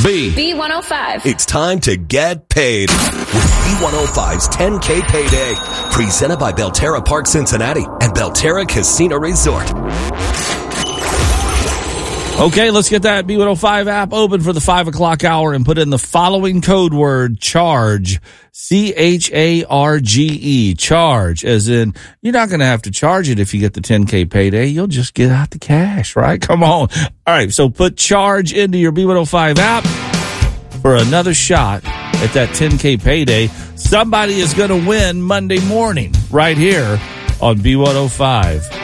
B105. It's time to get paid with B105's 10K Payday. Presented by Belterra Park Cincinnati and Belterra Casino Resort. Okay, let's get that B105 app open for the 5 o'clock hour and put in the following code word, CHARGE. CHARGE. Charge, as in, you're not going to have to charge it if you get the 10K payday. You'll just get out the cash, right? Come on. All right, so put CHARGE into your B105 app for another shot at that 10K payday. Somebody is going to win Monday morning right here on B105.